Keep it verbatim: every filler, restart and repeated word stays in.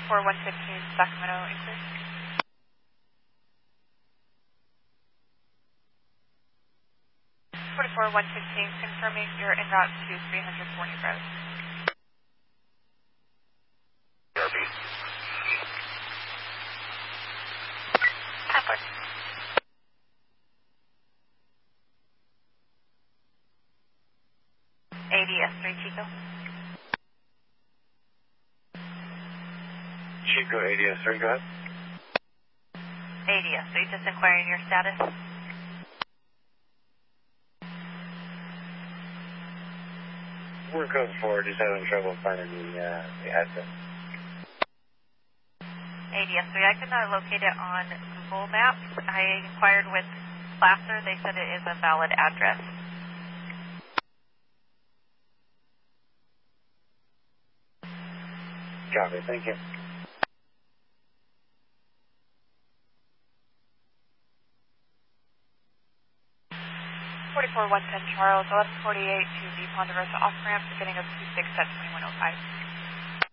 forty-four one fifteen Sacramento inquiry. forty-four one fifteen, confirming you're en route to three hundred forty Road. R B. Halfway. A D S three Chico. Chico A D S three, go ahead. A D S three, just inquiring your status. We're code four, just having trouble finding the, uh, the address. A D S three, I could not locate it on Google Maps. I inquired with Placer. They said it is a valid address. Copy, thank you. forty-four one ten Charles, eleven forty-eight to the Ponderosa off-ramp, beginning of two six at twenty-one oh five.